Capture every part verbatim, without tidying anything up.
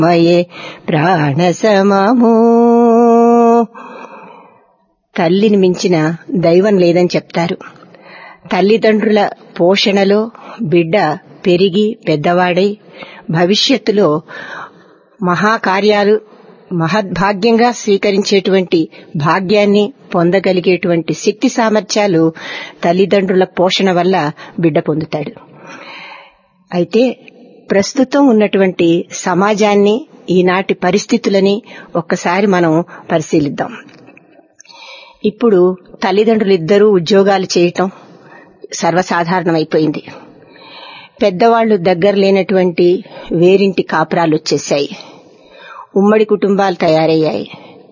మయే ప్రాణ సమము. తల్లిని మించిన దైవం లేదని చెప్తారు. తల్లిదండ్రుల పోషణలో బిడ్డ పెరిగి పెద్దవాడై భవిష్యత్తులో మహాకార్యాలు మహద్భాగ్యంగా స్వీకరించేటువంటి భాగ్యాన్ని పొందగలిగేటువంటి శక్తి సామర్థ్యాలు తల్లిదండ్రుల పోషణ వల్ల బిడ్డ పొందుతాడు. అయితే ప్రస్తుతం ఉన్నటువంటి సమాజాన్ని, ఈనాటి పరిస్థితులని ఒక్కసారి మనం పరిశీలిద్దాం. ఇప్పుడు తల్లిదండ్రులిద్దరూ ఉద్యోగాలు చేయటం సర్వసాధారణమైపోయింది. పెద్దవాళ్లు దగ్గర లేనటువంటి వేరింటి కాపురాలు వచ్చేశాయి. ఉమ్మడి కుటుంబాలు తయారయ్యాయి.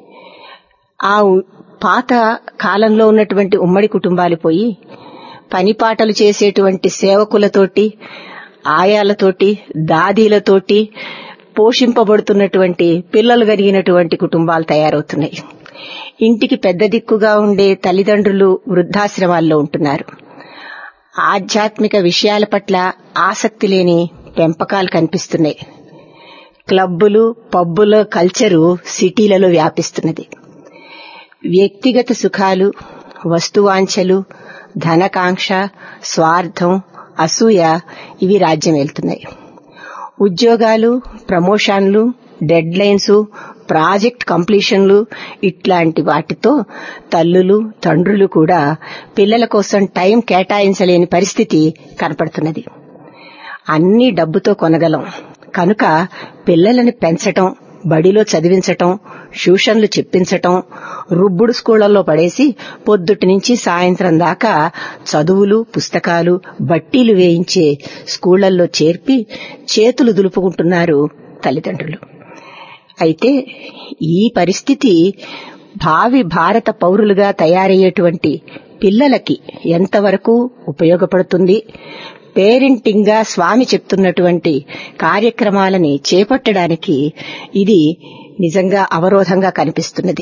ఆ పాత కాలంలో ఉన్నటువంటి ఉమ్మడి కుటుంబాలు పోయి పనిపాటలు చేసేటువంటి సేవకులతోటి, ఆయాలతోటి, దాదీలతోటి పోషింపబడుతున్నటువంటి పిల్లలు కలిగినటువంటి కుటుంబాలు తయారవుతున్నాయి. ఇంటికి పెద్ద దిక్కుగా ఉండే తల్లిదండ్రులు వృద్ధాశ్రమాల్లో ఉంటున్నారు. ఆధ్యాత్మిక విషయాల పట్ల ఆసక్తి లేని పెంపకాలు కనిపిస్తున్నాయి. క్లబ్బులు, పబ్బుల కల్చరు సిటీలలో వ్యాపిస్తున్నది. వ్యక్తిగత సుఖాలు, వస్తువాంఛలు, ధనకాంక్ష, స్వార్థం, అసూయ ఇవి రాజ్యం వెళ్తున్నాయి. ఉద్యోగాలు, ప్రమోషన్లు, డెడ్ లైన్స్, ప్రాజెక్ట్ కంప్లీషన్లు ఇట్లాంటి వాటితో తల్లులు, తండ్రులు కూడా పిల్లల కోసం టైం కేటాయించలేని పరిస్థితి కనపడుతున్నది. అన్ని డబ్బుతో కొనగలం కనుక పిల్లలని పెంచటం, బడిలో చదివించటం, ట్యూషన్లు చెప్పించటం, రుబ్బుడు స్కూళ్లలో పడేసి పొద్దుటి నుంచి సాయంత్రం దాకా చదువులు, పుస్తకాలు, బట్టీలు వేయించే స్కూళ్లలో చేర్పి చేతులు దులుపుకుంటున్నారు తల్లిదండ్రులు. అయితే ఈ పరిస్థితి భావి భారత పౌరులుగా తయారయ్యేటువంటి పిల్లలకి ఎంతవరకు ఉపయోగపడుతుంది? పేరెంటింగ్ గా స్వామి చెప్తున్నటువంటి కార్యక్రమాలని చేపట్టడానికి ఇది నిజంగా అవరోధంగా కనిపిస్తున్నది.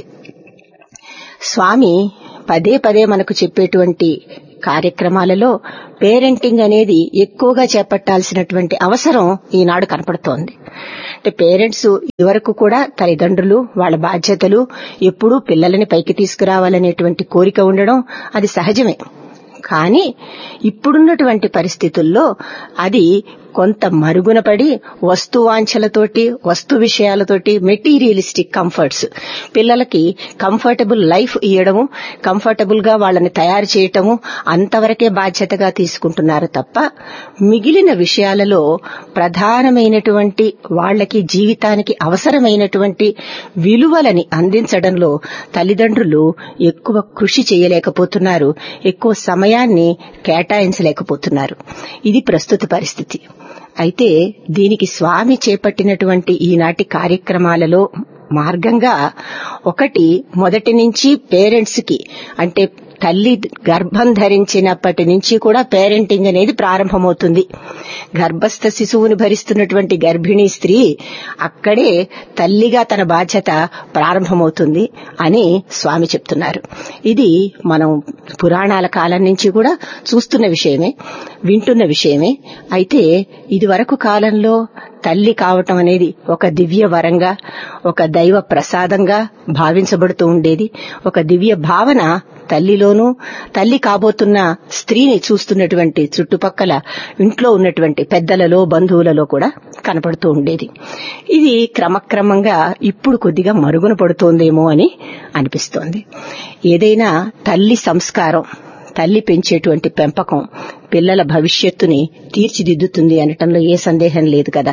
స్వామి పదే పదే మనకు చెప్పేటువంటి కార్యక్రమాలలో పేరెంటింగ్ అనేది ఎక్కువగా చేపట్టాల్సినటువంటి అవసరం ఈనాడు కనపడుతోంది. అంటే పేరెంట్స్ ఇదివరకు కూడా తల్లిదండ్రులు వాళ్ళ బాధ్యతలు ఎప్పుడూ పిల్లలని పైకి తీసుకురావాలనేటువంటి కోరిక ఉండడం అది సహజమే. కానీ ఇప్పుడున్నటువంటి పరిస్థితుల్లో అది కొంత మరుగున పడి వస్తువాంఛలతోటి, వస్తు విషయాలతోటి, మెటీరియలిస్టిక్ కంఫర్ట్స్, పిల్లలకి కంఫర్టబుల్ లైఫ్ ఇవ్వడము, కంఫర్టబుల్ గా వాళ్ళని తయారు చేయటము అంతవరకే బాధ్యతగా తీసుకుంటున్నారు తప్ప మిగిలిన విషయాలలో ప్రధానమైనటువంటి వాళ్లకి జీవితానికి అవసరమైనటువంటి విలువలని అందించడంలో తల్లిదండ్రులు ఎక్కువ కృషి చేయలేకపోతున్నారు, ఎక్కువ సమయాన్ని కేటాయించలేకపోతున్నారు. ఇది ప్రస్తుత పరిస్థితి. అయితే దీనికి స్వామి చేపట్టినటువంటి ఈనాటి కార్యక్రమాలలో మార్గంగా ఒకటి, మొదటి నుంచి పేరెంట్స్ కి అంటే తల్లి గర్భం ధరించినప్పటి నుంచి కూడా పేరెంటింగ్ అనేది ప్రారంభమవుతుంది. గర్భస్థ శిశువుని భరిస్తున్నటువంటి గర్భిణీ స్త్రీ అక్కడే తల్లిగా తన బాధ్యత ప్రారంభమవుతుంది అని స్వామి చెప్తున్నారు. ఇది మనం పురాణాల కాలం నుంచి కూడా చూస్తున్న విషయమే, వింటున్న విషయమే. అయితే ఇది వరకు కాలంలో తల్లి కావటం అనేది ఒక దివ్య వరంగా, ఒక దైవ ప్రసాదంగా భావించబడుతూ ఉండేది. ఒక దివ్య భావన తల్లిలోనూ, తల్లి కాబోతున్న స్త్రీని చూస్తున్నటువంటి చుట్టుపక్కల ఇంట్లో ఉన్నటువంటి పెద్దలలో, బంధువులలో కూడా కనపడుతూ ఉండేది. ఇది క్రమక్రమంగా ఇప్పుడు కొద్దిగా మరుగున పడుతోందేమో అని అనిపిస్తోంది. ఏదైనా తల్లి సంస్కారం, తల్లి పెంచేటువంటి పెంపకం పిల్లల భవిష్యత్తుని తీర్చిదిద్దుతుంది అనటంలో ఏ సందేహం లేదు కదా.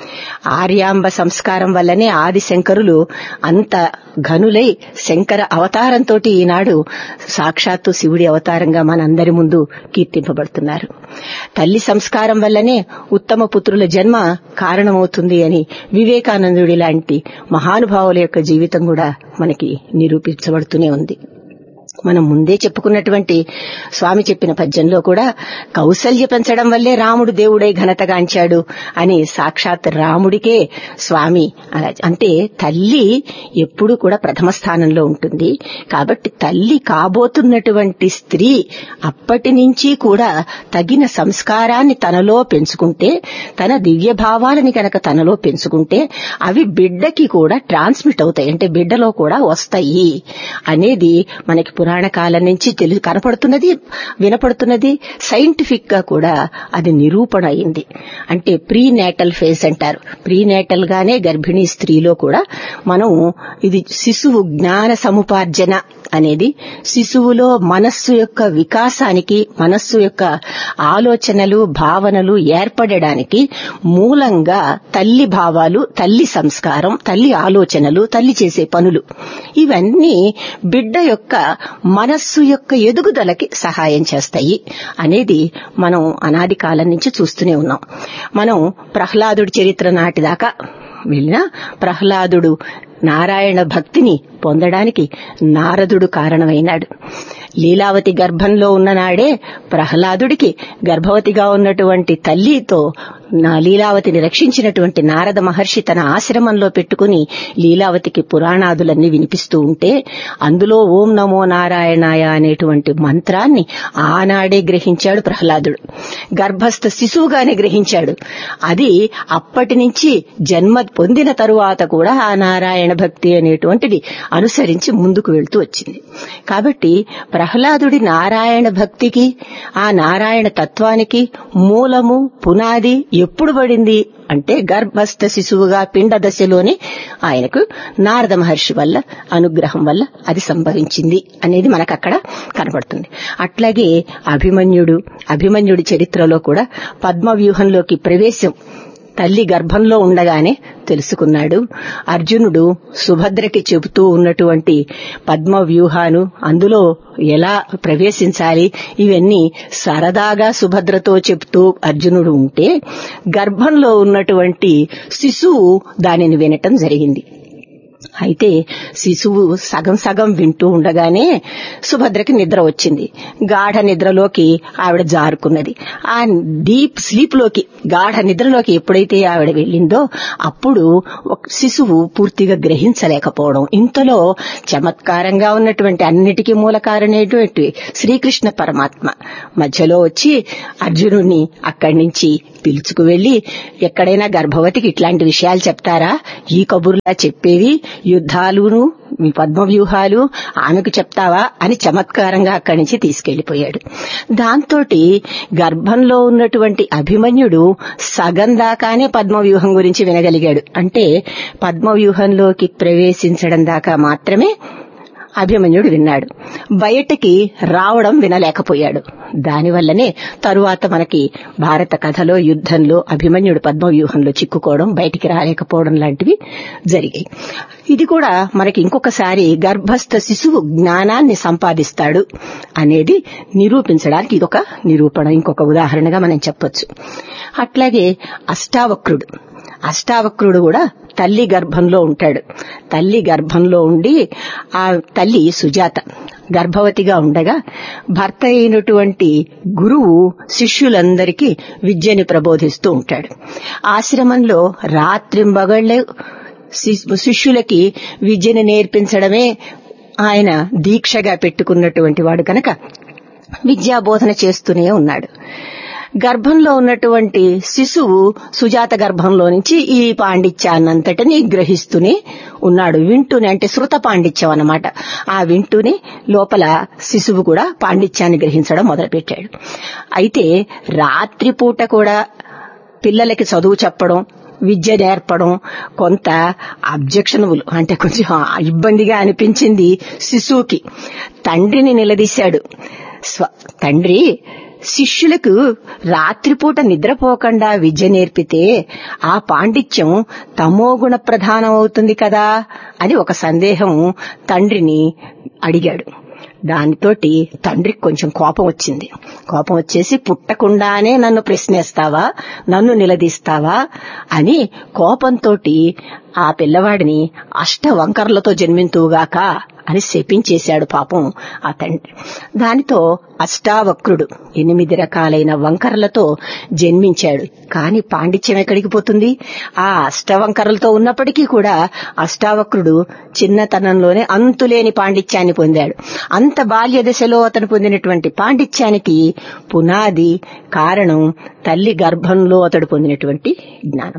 ఆర్యాంబ సంస్కారం వల్లనే ఆది శంకరులు అంత ఘనులై శంకర అవతారంతో ఈనాడు సాక్షాత్తు శివుడి అవతారంగా మనందరి ముందు కీర్తింపబడుతున్నారు. తల్లి సంస్కారం వల్లనే ఉత్తమ పుత్రుల జన్మ కారణమవుతుంది అని వివేకానందుడి లాంటి మహానుభావుల యొక్క జీవితం కూడా మనకి నిరూపించబడుతూనే ఉంది. మనం ముందే చెప్పుకున్నటువంటి స్వామి చెప్పిన పద్యంలో కూడా కౌసల్య పెంచడం వల్లే రాముడు దేవుడై ఘనతగాంచాడు అని సాక్షాత్ రాముడికే స్వామి అంటే తల్లి ఎప్పుడూ కూడా ప్రథమ స్థానంలో ఉంటుంది. కాబట్టి తల్లి కాబోతున్నటువంటి స్త్రీ అప్పటి నుంచి కూడా తగిన సంస్కారాన్ని తనలో పెంచుకుంటే, తన దివ్య భావాలని కనుక తనలో పెంచుకుంటే అవి బిడ్డకి కూడా ట్రాన్స్మిట్ అవుతాయి, అంటే బిడ్డలో కూడా వస్తాయి అనేది మనకి పురాణ కాలం నుంచి తెలు కనపడుతున్నది, వినపడుతున్నది. సైంటిఫిక్ గా కూడా అది నిరూపణ అయింది. అంటే ప్రీ నేటల్ ఫేజ్ అంటారు. ప్రీ నేటల్ గానే గర్భిణీ స్త్రీలో కూడా మనం ఇది శిశువు జ్ఞాన సముపార్జన అనేది శిశువులో మనస్సు యొక్క వికాసానికి, మనస్సు యొక్క ఆలోచనలు భావనలు ఏర్పడడానికి మూలంగా తల్లి భావాలు, తల్లి సంస్కారం, తల్లి ఆలోచనలు, తల్లి చేసే పనులు ఇవన్నీ బిడ్డ యొక్క మనస్సు యొక్క ఎదుగుదలకి సహాయం చేస్తాయి అనేది మనం అనాది కాలం నుంచి చూస్తూనే ఉన్నాం. మనం ప్రహ్లాదుడి చరిత్ర నాటిదాకా వెళ్ళినా ప్రహ్లాదుడు నారాయణ భక్తిని పొందడానికి నారదుడు కారణమైనాడు. లీలావతి గర్భంలో ఉన్ననాడే ప్రహ్లాదుడికి గర్భవతిగా ఉన్నటువంటి తల్లితో నా లీలావతిని రక్షించినటువంటి నారద మహర్షి తన ఆశ్రమంలో పెట్టుకుని లీలావతికి పురాణాదులన్నీ వినిపిస్తూ ఉంటే అందులో ఓం నమో నారాయణాయ అనేటువంటి మంత్రాన్ని ఆనాడే గ్రహించాడు ప్రహ్లాదుడు. గర్భస్థ శిశువుగానే గ్రహించాడు. అది అప్పటి నుంచి జన్మ పొందిన తరువాత కూడా ఆ నారాయణ భక్తి అనేటువంటిది అనుసరించి ముందుకు వెళ్తూ వచ్చింది. కాబట్టి ప్రహ్లాదుడి నారాయణ భక్తికి, ఆ నారాయణ తత్వానికి మూలము పునాది ఎప్పుడు పడింది అంటే గర్భస్థ శిశువుగా పిండ దశలోనే ఆయనకు నారద మహర్షి వల్ల అనుగ్రహం వల్ల అది సంభవించింది అనేది మనకు అక్కడ కనబడుతుంది. అట్లాగే అభిమన్యుడు అభిమన్యుడి చరిత్రలో కూడా పద్మవ్యూహంలోకి ప్రవేశం తల్లి గర్భంలో ఉండగానే తెలుసుకున్నాడు. అర్జునుడు సుభద్రకి చెబుతూ ఉన్నటువంటి పద్మ వ్యూహాను, అందులో ఎలా ప్రవేశించాలి ఇవన్నీ సరదాగా సుభద్రతో చెప్తూ అర్జునుడు ఉంటే గర్భంలో ఉన్నటువంటి శిశువు దానిని వినటం జరిగింది. అయితే శిశువు సగం సగం వింటూ ఉండగానే సుభద్రకి నిద్ర వచ్చింది. గాఢ నిద్రలోకి ఆవిడ జారుకున్నది. ఆ డీప్ స్లీప్ లోకి, గాఢ నిద్రలోకి ఎప్పుడైతే ఆవిడ వెళ్ళిందో అప్పుడు శిశువు పూర్తిగా గ్రహించలేకపోవడం. ఇంతలో చమత్కారంగా ఉన్నటువంటి అన్నిటికీ మూల కారణమైనటువంటి శ్రీకృష్ణ పరమాత్మ మధ్యలో వచ్చి అర్జునుడిని అక్కడి నుంచి పిలుచుకు వెళ్లి, ఎక్కడైనా గర్భవతికి ఇట్లాంటి విషయాలు చెప్తారా? ఈ కబుర్లా చెప్పేవి యుద్ధాలును మీ పద్మవ్యూహాలు ఆమెకు చెప్తావా అని చమత్కారంగా అక్కడి నుంచి తీసుకెళ్లిపోయాడు. దాంతోటి గర్భంలో ఉన్నటువంటి అభిమన్యుడు సగం దాకానే పద్మవ్యూహం గురించి వినగలిగాడు. అంటే పద్మవ్యూహంలోకి ప్రవేశించడం దాకా మాత్రమే అభిమన్యుడు విన్నాడు. బయటికి రావడం వినలేకపోయాడు. దానివల్లనే తరువాత మనకి భారత కథలో యుద్ధంలో అభిమన్యుడు పద్మవ్యూహంలో చిక్కుకోవడం, బయటికి రాలేకపోవడం లాంటివి జరిగాయి. ఇది కూడా మనకి ఇంకొకసారి గర్భస్థ శిశువు జ్ఞానాన్ని సంపాదిస్తాడు అనేది నిరూపించడానికి ఇదొక నిరూపణ, ఇంకొక ఉదాహరణగా మనం చెప్పొచ్చు. అట్లాగే అష్టావక్రుడు అష్టావక్రుడు కూడా తల్లి గర్భంలో ఉంటాడు. తల్లి గర్భంలో ఉండి ఆ తల్లి సుజాత గర్భవతిగా ఉండగా భర్త అయినటువంటి గురువు శిష్యులందరికీ విద్యని ప్రబోధిస్తూ ఉంటాడు. ఆశ్రమంలో రాత్రింబగళ్లే శిష్యులకి విద్యను నేర్పించడమే ఆయన దీక్షగా పెట్టుకున్నటువంటి వాడు కనుక విద్యాబోధన చేస్తూనే ఉన్నాడు. గర్భంలో ఉన్నటువంటి శిశువు సుజాత గర్భంలో నుంచి ఈ పాండిత్యాన్నంతటినీ గ్రహిస్తూనే ఉన్నాడు. వింటూనే, అంటే శృత పాండిత్యం అన్నమాట. ఆ వింటూనే లోపల శిశువు కూడా పాండిత్యాన్ని గ్రహించడం మొదలుపెట్టాడు. అయితే రాత్రిపూట కూడా పిల్లలకి చదువు చెప్పడం, విద్య నేర్పడం కొంత అబ్జెక్షనబుల్, అంటే కొంచెం ఇబ్బందిగా అనిపించింది శిశువుకి. తండ్రిని నిలదీశాడు. తండ్రి, శిష్యులకు రాత్రిపూట నిద్రపోకుండా విద్య నేర్పితే ఆ పాండిత్యం తమోగుణ ప్రధానం అవుతుంది కదా అని ఒక సందేహం తండ్రిని అడిగాడు. దానితోటి తండ్రికి కొంచెం కోపం వచ్చింది. కోపం వచ్చేసి, పుట్టకుండానే నన్ను ప్రశ్నిస్తావా, నన్ను నిలదీస్తావా అని కోపంతో ఆ పిల్లవాడిని అష్ట వంకర్లతో జన్మింతువుగాక అని శపించేశాడు పాపం ఆ తండ్రి. దానితో అష్టావక్రుడు ఎనిమిది రకాలైన వంకరలతో జన్మించాడు. కాని పాండిత్యం ఎక్కడికి పోతుంది? ఆ అష్టవంకరలతో ఉన్నప్పటికీ కూడా అష్టావక్రుడు చిన్నతనంలోనే అంతులేని పాండిత్యాన్ని పొందాడు. అంత బాల్య దశలో అతను పొందినటువంటి పాండిత్యానికి పునాది కారణం తల్లి గర్భంలో అతడు పొందినటువంటి జ్ఞానం.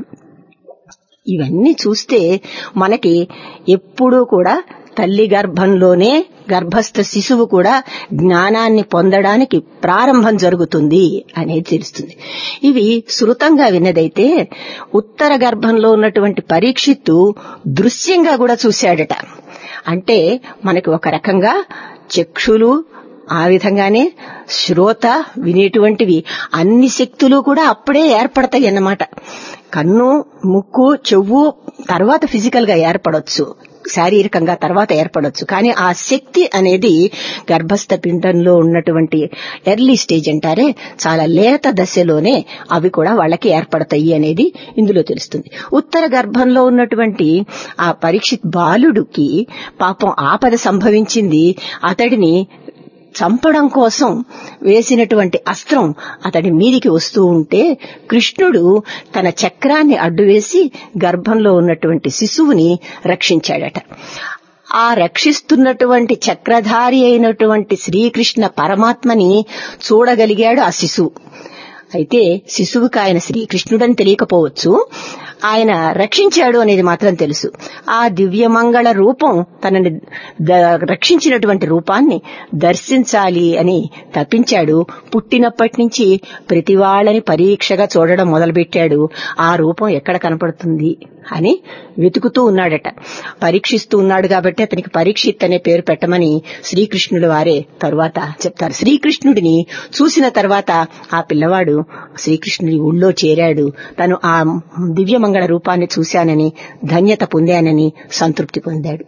ఇవన్నీ చూస్తే మనకి ఎప్పుడూ కూడా తల్లి గర్భంలోనే గర్భస్థ శిశువు కూడా జ్ఞానాన్ని పొందడానికి ప్రారంభం జరుగుతుంది అనేది తెలుస్తుంది. ఇవి శృతంగా విన్నదైతే ఉత్తర గర్భంలో ఉన్నటువంటి పరీక్షిత్తు దృశ్యంగా కూడా చూశాడట. అంటే మనకి ఒక రకంగా చక్షులు, ఆ విధంగానే శ్రోత వినేటువంటివి అన్ని శక్తులు కూడా అప్పుడే ఏర్పడతాయి అన్నమాట. కన్ను, ముక్కు, చెవు తర్వాత ఫిజికల్ గా ఏర్పడొచ్చు, శారీరకంగా తర్వాత ఏర్పడొచ్చు. కానీ ఆ శక్తి అనేది గర్భస్థ పిండంలో ఉన్నటువంటి ఎర్లీ స్టేజ్ అంటారే, చాలా లేత దశలోనే అవి కూడా వాళ్ళకి ఏర్పడతాయి అనేది ఇందులో తెలుస్తుంది. ఉత్తర గర్భంలో ఉన్నటువంటి ఆ పరీక్షిత్ బాలుడికి పాపం ఆపద సంభవించింది. అతడిని చంపడం కోసం వేసినటువంటి అస్త్రం అతడి మీదికి వస్తూ ఉంటే కృష్ణుడు తన చక్రాన్ని అడ్డువేసి గర్భంలో ఉన్నటువంటి శిశువుని రక్షించాడట. ఆ రక్షిస్తున్నటువంటి చక్రధారి అయినటువంటి శ్రీకృష్ణ పరమాత్మని చూడగలిగాడు ఆ శిశువు. అయితే శిశువుకి ఆయన శ్రీకృష్ణుడని తెలియకపోవచ్చు, ఆయన రక్షించాడు అనేది మాత్రం తెలుసు. ఆ దివ్యమంగళ రూపం తనని రక్షించినటువంటి రూపాన్ని దర్శించాలి అని తప్పించాడు. పుట్టినప్పటి నుంచి ప్రతి వాళ్ళని పరీక్షగా చూడడం మొదలుపెట్టాడు. ఆ రూపం ఎక్కడ కనపడుతుంది అని వెతుకుతూ ఉన్నాడట. పరీక్షిస్తూ ఉన్నాడు కాబట్టి అతనికి పరీక్షిత్ అనే పేరు పెట్టమని శ్రీకృష్ణుడు వారే తరువాత చెప్తారు. శ్రీకృష్ణుడిని చూసిన తర్వాత ఆ పిల్లవాడు శ్రీకృష్ణుడి ఊళ్ళో చేరాడు. తను ఆ దివ్యమంగళ రూపాన్ని చూశానని, ధన్యత పొందానని సంతృప్తి పొందాడు.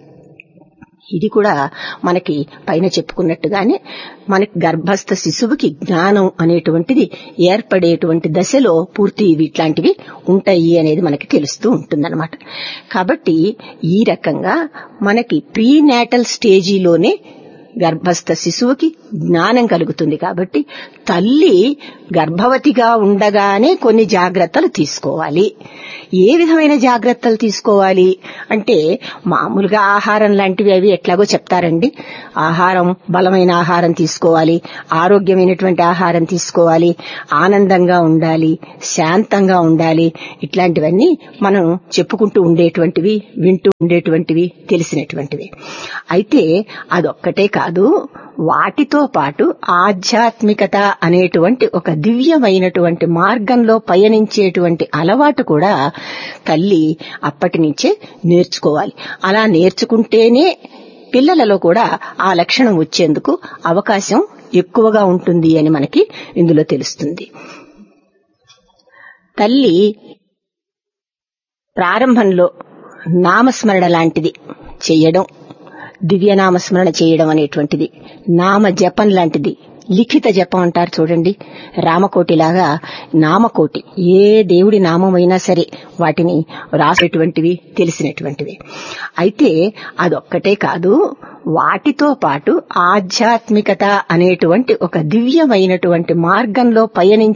ఇది కూడా మనకి పైన చెప్పుకున్నట్టుగానే మనకి గర్భస్థ శిశువుకి జ్ఞానం అనేటువంటిది ఏర్పడేటువంటి దశలో పూర్తి ఇట్లాంటివి ఉంటాయి అనేది మనకి తెలుస్తూ ఉంటుందన్నమాట. కాబట్టి ఈ రకంగా మనకి ప్రీనాటల్ స్టేజీలోనే గర్భస్థ శిశువుకి జ్ఞానం కలుగుతుంది. కాబట్టి తల్లి గర్భవతిగా ఉండగానే కొన్ని జాగ్రత్తలు తీసుకోవాలి. ఏ విధమైన జాగ్రత్తలు తీసుకోవాలి అంటే, మామూలుగా ఆహారం లాంటివి అవి ఎట్లాగో చెప్తారండి. ఆహారం, బలమైన ఆహారం తీసుకోవాలి, ఆరోగ్యమైనటువంటి ఆహారం తీసుకోవాలి, ఆనందంగా ఉండాలి, శాంతంగా ఉండాలి. ఇట్లాంటివన్నీ మనం చెప్పుకుంటూ ఉండేటువంటివి, వింటూ ఉండేటువంటివి, తెలిసినటువంటివి. అయితే అదొక్కటే కాదు, వాటితో పాటు ఆధ్యాత్మికత అనేటువంటి ఒక దివ్యమైనటువంటి మార్గంలో పయనించేటువంటి అలవాటు కూడా తల్లి అప్పటి నుంచే నేర్చుకోవాలి. అలా నేర్చుకుంటేనే పిల్లలలో కూడా ఆ లక్షణం వచ్చేందుకు అవకాశం ఎక్కువగా ఉంటుంది అని మనకి ఇందులో తెలుస్తుంది. తల్లి ప్రారంభంలో నామస్మరణ లాంటిది చెయ్యడం, దివ్యనామస్మరణ చేయడం అనేటువంటిది, నామ జపం లాంటిది, లిఖిత జపం అంటారు చూడండి, రామకోటిలాగా నామకోటి, ఏ దేవుడి నామమైనా సరే వాటిని రాసేటువంటివి, తెలిసినటువంటివి. అయితే అదొక్కటే కాదు, వాటితో పాటు ఆధ్యాత్మికత అనేటువంటి ఒక దివ్యమైనటువంటి మార్గంలో పయనించే